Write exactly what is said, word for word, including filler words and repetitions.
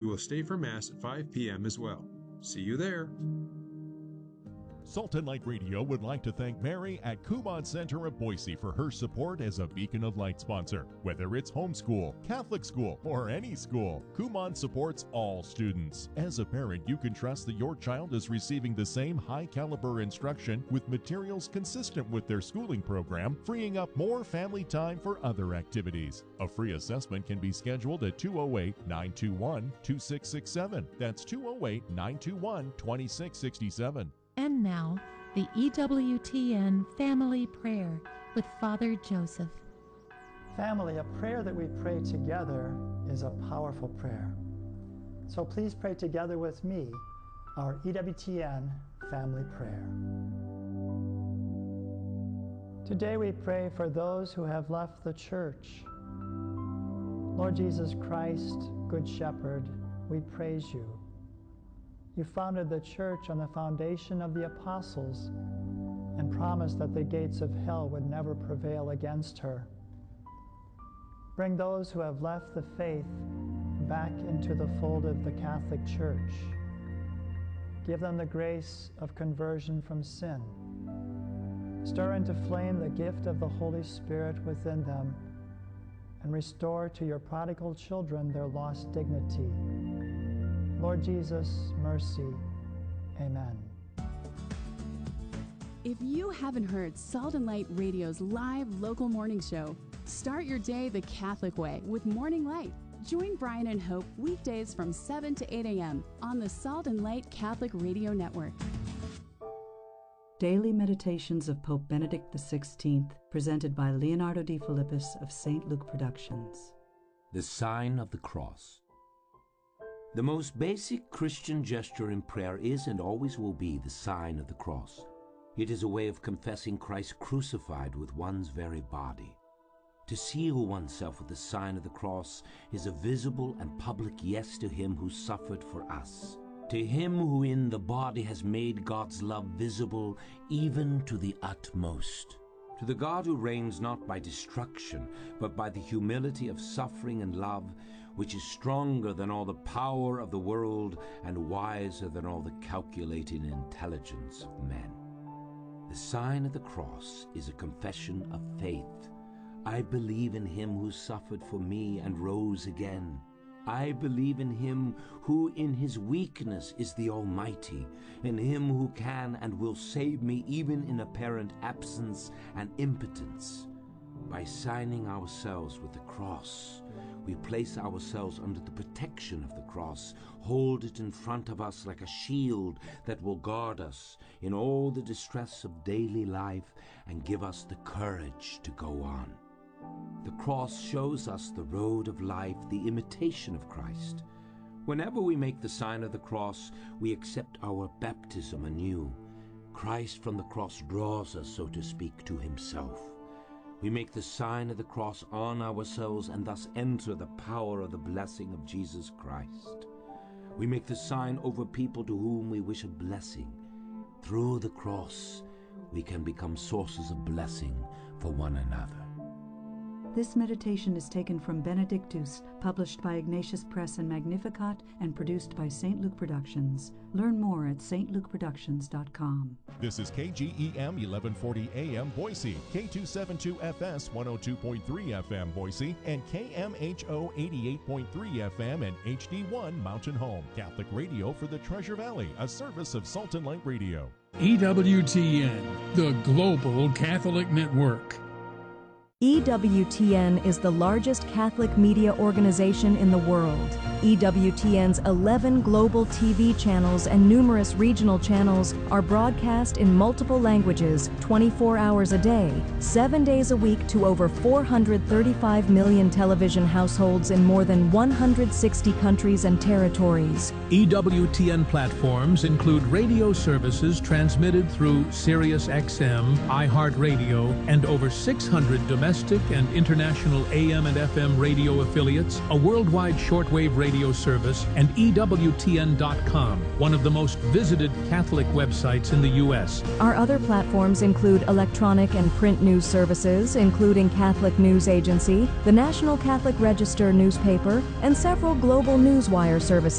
will stay for Mass at five p.m. as well. See you there. Salt and Light Radio would like to thank Mary at Kumon Center of Boise for her support as a Beacon of Light sponsor. Whether it's homeschool, Catholic school, or any school, Kumon supports all students. As a parent, you can trust that your child is receiving the same high-caliber instruction with materials consistent with their schooling program, freeing up more family time for other activities. A free assessment can be scheduled at two oh eight, nine two one, two six six seven. That's two oh eight, nine two one, two six six seven. And now, the E W T N Family Prayer with Father Joseph. Family, a prayer that we pray together is a powerful prayer. So please pray together with me our E W T N Family Prayer. Today we pray for those who have left the church. Lord Jesus Christ, Good Shepherd, we praise you. You founded the church on the foundation of the apostles and promised that the gates of hell would never prevail against her. Bring those who have left the faith back into the fold of the Catholic Church. Give them the grace of conversion from sin. Stir into flame the gift of the Holy Spirit within them and restore to your prodigal children their lost dignity. Lord Jesus, mercy. Amen. If you haven't heard Salt and Light Radio's live local morning show, start your day the Catholic way with Morning Light. Join Brian and Hope weekdays from seven to eight a.m. on the Salt and Light Catholic Radio Network. Daily Meditations of Pope Benedict the sixteenth, presented by Leonardo de Philippis of Saint Luke Productions. The Sign of the Cross. The most basic Christian gesture in prayer is and always will be the sign of the cross. It is a way of confessing Christ crucified with one's very body. To seal oneself with the sign of the cross is a visible and public yes to him who suffered for us, to him who in the body has made God's love visible even to the utmost, to the God who reigns not by destruction, but by the humility of suffering and love, which is stronger than all the power of the world and wiser than all the calculating intelligence of men. The sign of the cross is a confession of faith. I believe in him who suffered for me and rose again. I believe in him who in his weakness is the Almighty, in him who can and will save me even in apparent absence and impotence. By signing ourselves with the cross, we place ourselves under the protection of the cross, hold it in front of us like a shield that will guard us in all the distress of daily life and give us the courage to go on. The cross shows us the road of life, the imitation of Christ. Whenever we make the sign of the cross, we accept our baptism anew. Christ from the cross draws us, so to speak, to himself. We make the sign of the cross on ourselves and thus enter the power of the blessing of Jesus Christ. We make the sign over people to whom we wish a blessing. Through the cross, we can become sources of blessing for one another. This meditation is taken from Benedictus, published by Ignatius Press and Magnificat, and produced by Saint Luke Productions. Learn more at s t luke productions dot com. This is K G E M eleven forty A M Boise, K two seventy-two F S one oh two point three F M Boise, and K M H O eighty-eight point three F M and H D one Mountain Home. Catholic radio for the Treasure Valley, a service of Salt and Light Radio. E W T N, the Global Catholic Network. E W T N is the largest Catholic media organization in the world. E W T N's eleven global T V channels and numerous regional channels are broadcast in multiple languages twenty-four hours a day, seven days a week to over four hundred thirty-five million television households in more than one hundred sixty countries and territories. E W T N platforms include radio services transmitted through Sirius X M, iHeartRadio, and over six hundred domestic and international A M and F M radio affiliates, a worldwide shortwave radio service, and E W T N dot com, one of the most visited Catholic websites in the U S Our other platforms include electronic and print news services, including Catholic News Agency, the National Catholic Register newspaper, and several global newswire services.